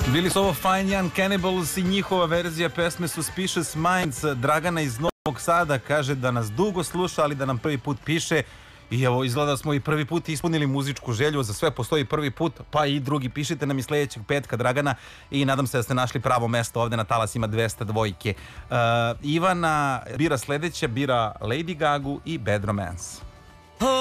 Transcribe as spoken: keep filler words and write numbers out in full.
Bili su ovo Fine Young Cannibals i njihova verzija pesme Suspicious Minds. Dragana iz Novog Sada kaže da nas dugo sluša, ali da nam prvi put piše. I evo, izgleda da smo i prvi put ispunili muzičku želju. Za sve postoji prvi put, pa i drugi. Pišite nam i sljedećeg petka, Dragana, i nadam se da ste našli pravo mesto ovde na talasima dvesta dvojke. Uh, Ivana bira sljedeće, bira Lady Gagu i Bad Romance.